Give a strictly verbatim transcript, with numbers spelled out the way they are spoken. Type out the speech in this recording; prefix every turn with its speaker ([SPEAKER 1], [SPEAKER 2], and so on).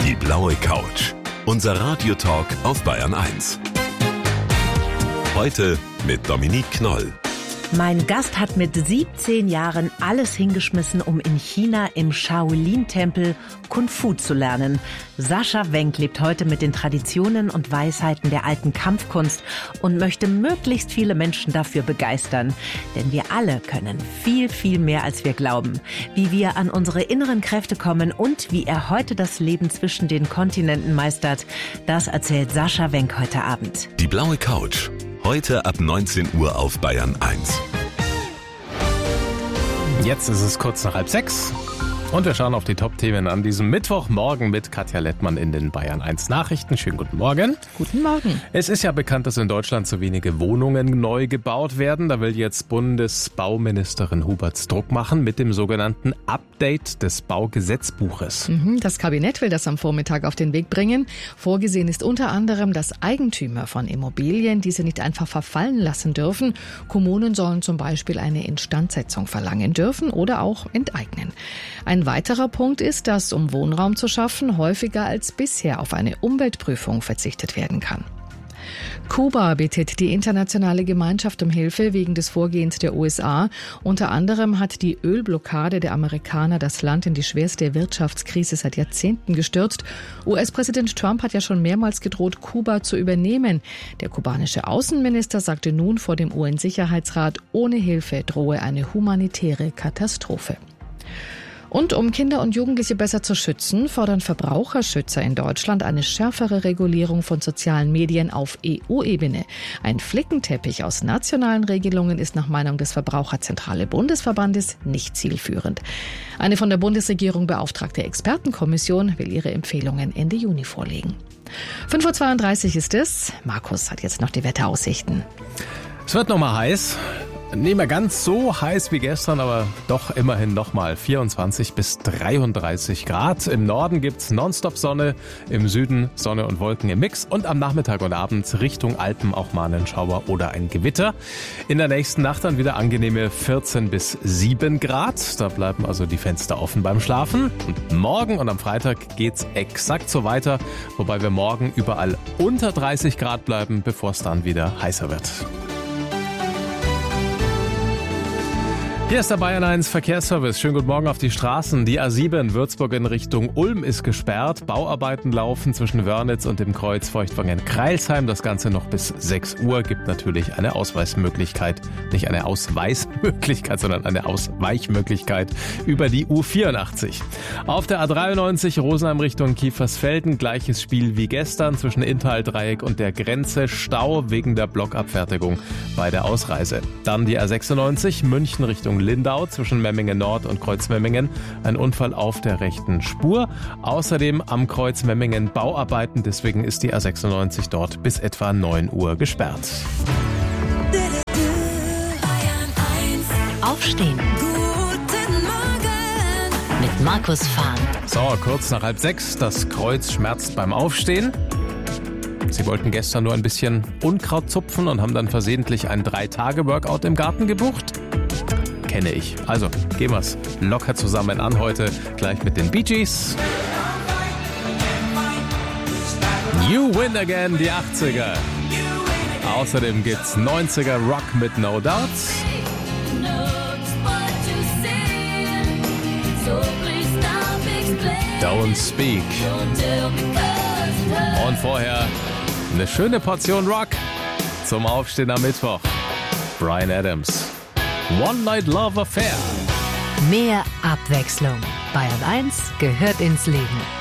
[SPEAKER 1] Die blaue Couch. Unser Radiotalk auf Bayern eins. Heute mit Dominique Knoll.
[SPEAKER 2] Mein Gast hat mit siebzehn Jahren alles hingeschmissen, um in China im Shaolin-Tempel Kung Fu zu lernen. Sascha Wenk lebt heute mit den Traditionen und Weisheiten der alten Kampfkunst und möchte möglichst viele Menschen dafür begeistern. Denn wir alle können viel, viel mehr, als wir glauben. Wie wir an unsere inneren Kräfte kommen und wie er heute das Leben zwischen den Kontinenten meistert, das erzählt Sascha Wenk heute Abend.
[SPEAKER 1] Die blaue Couch. Heute ab neunzehn Uhr auf Bayern eins.
[SPEAKER 3] Jetzt ist es kurz nach halb sechs und wir schauen auf die Top-Themen an diesem Mittwochmorgen mit Katja Lettmann in den Bayern eins Nachrichten. Schönen guten Morgen.
[SPEAKER 4] Guten Morgen.
[SPEAKER 3] Es ist ja bekannt, dass in Deutschland so wenige Wohnungen neu gebaut werden. Da will jetzt Bundesbauministerin Hubert Druck machen mit dem sogenannten Update des Baugesetzbuches.
[SPEAKER 4] Das Kabinett will das am Vormittag auf den Weg bringen. Vorgesehen ist unter anderem, dass Eigentümer von Immobilien diese nicht einfach verfallen lassen dürfen. Kommunen sollen zum Beispiel eine Instandsetzung verlangen dürfen oder auch enteignen. Ein weiterer Punkt ist, dass, um Wohnraum zu schaffen, häufiger als bisher auf eine Umweltprüfung verzichtet werden kann. Kuba bittet die internationale Gemeinschaft um Hilfe wegen des Vorgehens der U S A. Unter anderem hat die Ölblockade der Amerikaner das Land in die schwerste Wirtschaftskrise seit Jahrzehnten gestürzt. U S-Präsident Trump hat ja schon mehrmals gedroht, Kuba zu übernehmen. Der kubanische Außenminister sagte nun vor dem U N-Sicherheitsrat, ohne Hilfe drohe eine humanitäre Katastrophe. Und um Kinder und Jugendliche besser zu schützen, fordern Verbraucherschützer in Deutschland eine schärfere Regulierung von sozialen Medien auf E U-Ebene. Ein Flickenteppich aus nationalen Regelungen ist nach Meinung des Verbraucherzentrale Bundesverbandes nicht zielführend. Eine von der Bundesregierung beauftragte Expertenkommission will ihre Empfehlungen Ende Juni vorlegen. fünf Uhr zweiunddreißig ist es. Markus hat jetzt noch die Wetteraussichten.
[SPEAKER 3] Es wird noch mal heiß. Nicht mehr ganz so heiß wie gestern, aber doch immerhin nochmal vierundzwanzig bis dreiunddreißig Grad. Im Norden gibt's Nonstop-Sonne, im Süden Sonne und Wolken im Mix und am Nachmittag und Abend Richtung Alpen auch mal einen Schauer oder ein Gewitter. In der nächsten Nacht dann wieder angenehme vierzehn bis sieben Grad. Da bleiben also die Fenster offen beim Schlafen. Und morgen und am Freitag geht's exakt so weiter, wobei wir morgen überall unter dreißig Grad bleiben, bevor es dann wieder heißer wird. Hier ist der Bayern eins Verkehrsservice. Schönen guten Morgen auf die Straßen. Die A sieben Würzburg in Richtung Ulm ist gesperrt. Bauarbeiten laufen zwischen Wörnitz und dem Kreuz Feuchtwangen-Kreilsheim. Das Ganze noch bis sechs Uhr. Gibt natürlich eine Ausweismöglichkeit. Nicht eine Ausweismöglichkeit, sondern eine Ausweichmöglichkeit über die U vierundachtzig. Auf der A dreiundneunzig Rosenheim Richtung Kiefersfelden. Gleiches Spiel wie gestern zwischen Inntal-Dreieck und der Grenze. Stau wegen der Blockabfertigung bei der Ausreise. Dann die A sechsundneunzig München Richtung Lindau zwischen Memmingen Nord und Kreuz Memmingen. Ein Unfall auf der rechten Spur. Außerdem am Kreuz Memmingen Bauarbeiten. Deswegen ist die A sechsundneunzig dort bis etwa neun Uhr gesperrt.
[SPEAKER 5] Aufstehen. Guten Morgen. Mit Markus Fahn.
[SPEAKER 3] So, kurz nach halb sechs. Das Kreuz schmerzt beim Aufstehen. Sie wollten gestern nur ein bisschen Unkraut zupfen und haben dann versehentlich ein drei-Tage-Workout im Garten gebucht. Kenne ich. Also, gehen wir's locker zusammen an heute. Gleich mit den Bee Gees. You Win Again, die achtziger. Außerdem gibt's neunziger Rock mit No Doubts. Don't Speak. Und vorher eine schöne Portion Rock zum Aufstehen am Mittwoch. Bryan Adams. One Night Love Affair.
[SPEAKER 5] Mehr Abwechslung. Bayern eins gehört ins Leben.